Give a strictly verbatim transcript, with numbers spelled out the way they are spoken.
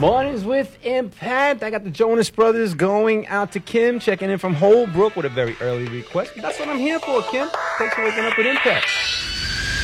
Mornings with Impact. I got the Jonas Brothers going out to Kim, checking in from Holbrook with a very early request. That's what I'm here for, Kim. Thanks for waking up with Impact.